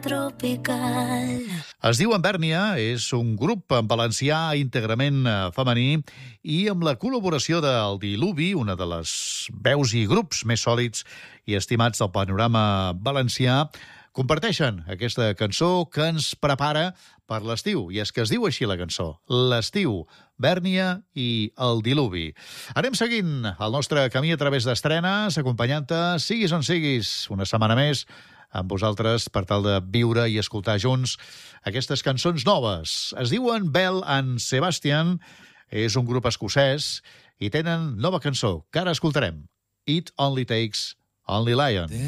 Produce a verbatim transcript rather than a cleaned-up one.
tropical. Es diuen Bèrnia, és un grup en valencià íntegrament eh, femení i amb la col·laboració del Diluvi, una de les veus i grups més sòlids i estimats del panorama valencià, comparteixen aquesta cançó que ens prepara per l'estiu. I és que es diu així la cançó, l'estiu, Bèrnia i el Diluvi. Anem seguint el nostre camí a través d'estrenes, acompanyant-te, siguis on siguis, una setmana més, amb vosaltres per tal de viure i escoltar junts aquestes cançons noves. Es diuen Belle and Sebastian, és un grup escocès i tenen nova cançó que ara escoltarem, It Only Takes Only Lion.